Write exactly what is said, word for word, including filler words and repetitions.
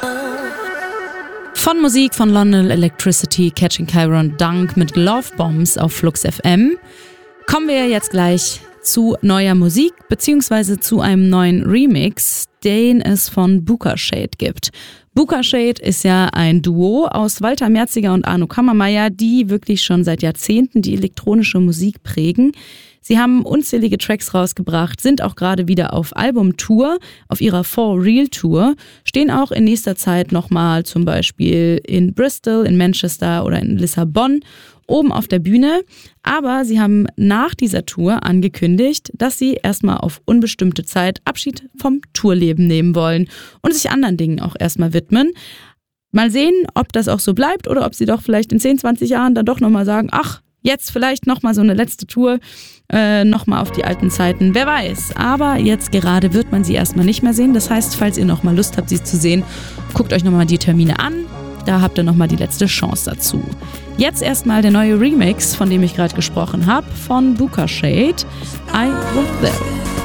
Von Musik von London Electricity, Catching Chiron Dunk mit Love Bombs auf Flux F M kommen wir jetzt gleich zu neuer Musik beziehungsweise zu einem neuen Remix, den es von Buka Shade gibt. Buka Shade ist ja ein Duo aus Walter Merziger und Arno Kammermeier, die wirklich schon seit Jahrzehnten die elektronische Musik prägen. Sie haben unzählige Tracks rausgebracht, sind auch gerade wieder auf Albumtour, auf ihrer For Real Tour, stehen auch in nächster Zeit nochmal zum Beispiel in Bristol, in Manchester oder in Lissabon oben auf der Bühne. Aber sie haben nach dieser Tour angekündigt, dass sie erstmal auf unbestimmte Zeit Abschied vom Tourleben nehmen wollen und sich anderen Dingen auch erstmal widmen. Mal sehen, ob das auch so bleibt oder ob sie doch vielleicht in zehn, zwanzig Jahren dann doch nochmal sagen, ach, jetzt vielleicht nochmal so eine letzte Tour, äh, nochmal auf die alten Zeiten, wer weiß. Aber jetzt gerade wird man sie erstmal nicht mehr sehen. Das heißt, falls ihr nochmal Lust habt, sie zu sehen, guckt euch nochmal die Termine an. Da habt ihr nochmal die letzte Chance dazu. Jetzt erstmal der neue Remix, von dem ich gerade gesprochen habe, von Buka Shade, I Was There.